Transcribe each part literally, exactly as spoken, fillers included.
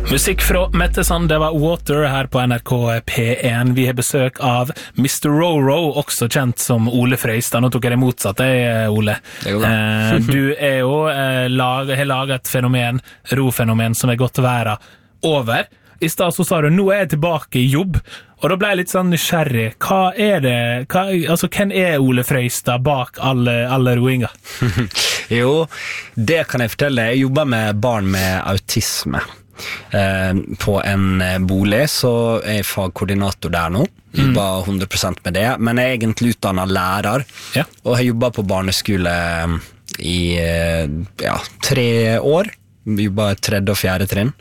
Musikk fra Mettesand, det var Water her på N R K P én. Vi har besøk av mister Roro, også kjent som Ole Frøystad. Nå tok jeg det motsatt, jeg, Ole. Det går bra. eh, du er jo eh, lag, har laget et fenomen, ro-fenomen, som er godt å være over. I stad så sa du, nå er jeg tilbake i jobb, og da ble jeg litt sånn nysgjerrig. Hva er det, hva, altså, hvem er Ole Frøystad bak alle, alle roinger? Jo, det kan jeg fortelle. Jeg jobber med barn med autisme. Eh, på en bolig, så er jeg fagkoordinator der nå. Jobber hundre prosent med det, men jeg er egentlig utdannet lærer, Ja. og jeg jobber på barneskole i eh, ja, tre år. Jobber tredje og fjerde trinn.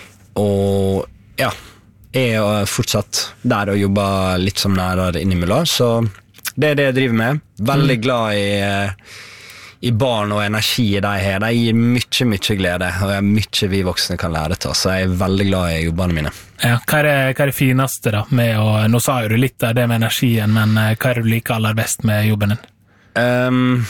Og ja, jeg er fortsatt der og jobber litt som lærer innimellom, så det er det jeg driver med. Veldig glad i eh, i barn og energi de har. De gir mye, mye glede, og det er mye vi voksne kan lære til, så jeg er veldig glad i jobbene mine. Ja, hva er, det, hva er det fineste da med å, nå sa jo du litt av det med energien, men eh, hva er det du liker aller best med jobben din? Um,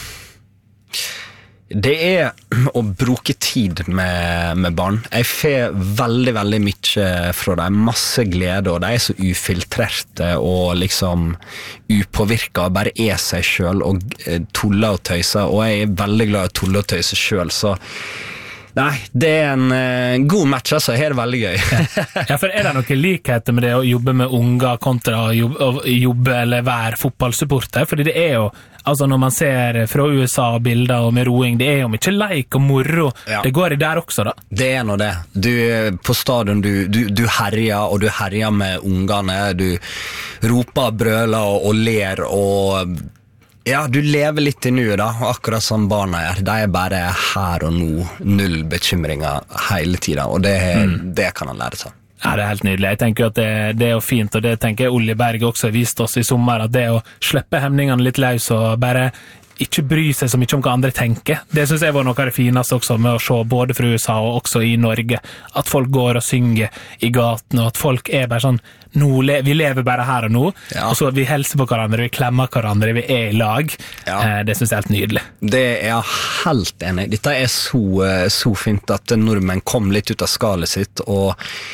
det er å bruke tid med, med barn. Jeg får veldig, veldig mye fra dem, masse glede, og de er så ufiltrerte og liksom upåvirket, og bare er seg selv og tuller og tøyser, og jeg er veldig glad i å tulle og tøyse selv, så nei, det er en uh, god match, altså. Jeg har det veldig gøy. Ja, for er det noen likheter med det å jobbe med unger kontra å jobbe, å jobbe eller være fotballsupporter? Fordi det er jo, altså når man ser fra U S A bilder og med roing, det er jo mye leik og moro. Ja. Det går i der også da. Det er noe det. Du, på stadion, du, du, du herjer, og du herjer med ungene. Du roper, brøler og, og ler, og ja, du lever litt i nuet da, akkurat som barna er. De er bare her og nå, null bekymringer hele tiden, og det, mm. det kan han lære seg. Ja, det er helt nydelig. Jeg tenker at det, det er jo fint, og det tenker jeg Olli Berg også har vist oss i sommer, at det å slippe hemningene litt løs og bare ikke bry seg så mye om hva andre tenker. Det synes jeg var noe av det fineste også med å se både fra U S A og også i Norge, at folk går og synger i gaten, og at folk er bare sånn, nå, vi lever bare her og nå, ja. Og så vi helser på hverandre, vi klemmer hverandre, vi er i lag. Ja. Eh, det synes jeg er helt nydelig. Det er jeg helt enig. Dette er så, så fint at nordmenn kom litt ut av skalet sitt, og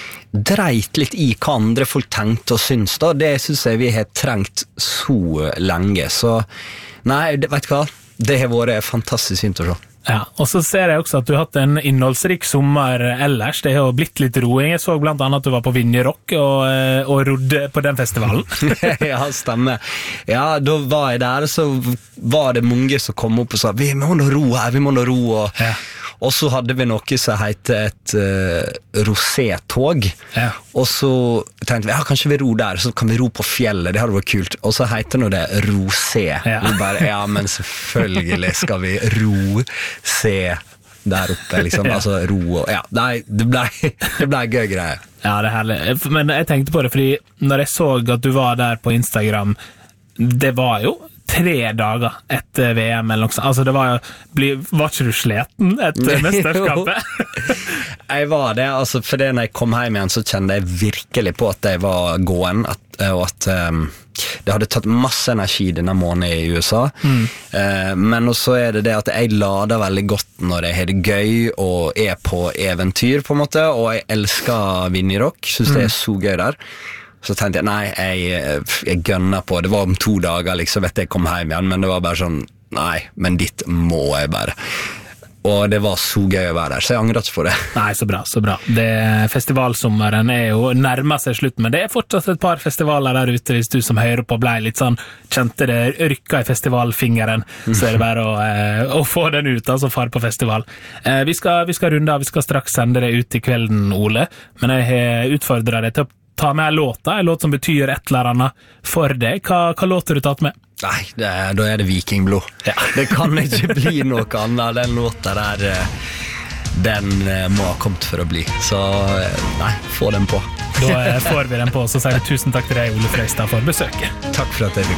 dreit litt i hva andre folk tenkte og syns da. Det synes jeg vi har trengt så lenge, så nei, vet du hva? Det har vært fantastisk fint å se. Ja, og så ser jeg også at du har hatt en innholdsrik sommer ellers. Det har jo blitt litt roing. Jeg så blant annet at du var på Vinjerock og, og rodde på den festivalen. Ja, stemmer. Ja, da var jeg der, så var det mange som kom opp og sa, vi må nå ro her, vi må nå ro. Og, ja. Og så hadde vi noe som heter et uh, rosé-tog. Ja. Og så tenkte vi, ja, kanskje vi ro der, så kan vi ro på fjellet, det hadde vært kult. Og så heter nå det rosé. Ja. Vi bare, ja, men selvfølgelig skal vi ro se der oppe, liksom, ja. Altså ro og, ja, nei, det ble, det ble gøy greier. Ja, det er herlig. Men jeg tenkte på det, fordi når jeg så at du var der på Instagram, det var jo tre dager etter V M eller noe sånt. Altså det var jo, ble, var ikke du sleten etter mesterskapet? Jeg var det, altså, for det når jeg kom hjem igjen så kjente jeg virkelig på at jeg var gåen, at, og at um, det hadde tatt masse energi denne måneden i U S A. Mm. Uh, men også er det det at jeg lader veldig godt når jeg har det gøy og er på eventyr på en måte, og jeg elsker Vinjerock, synes det er så gøy der. Så tenkte jeg, nei, jeg, jeg gønner på. Det var om to dager, liksom, vet jeg kom hjem igjen, men det var bare sånn, nei, men dit må jeg bare. Og det var så gøy å være der, så jeg angret på det. Nei, så bra, så bra. Det, festivalsommeren er jo nærmere seg slutt, men det er fortsatt et par festivaler der ute, hvis du som hører på ble litt sånn, kjente det rykka i festivalfingeren, så er det bare å, eh, å få den ut, altså far på festival. Eh, vi, skal, vi skal runde av, vi skal straks sende det ut i kvelden, Ole, men jeg har utfordret deg til å ta med en låta, en låt som betyr et eller annet for deg. Hva, hva låt har du tatt med? Nei, det er, da er det Vikingblod. Ja. Det kan ikke bli noe annet. Den låta der, den må ha kommet for å bli. Så nei, få den på. Da får vi den på, så sier vi tusen takk til deg, Ole Frøystad, for besøket. Takk for at jeg fikk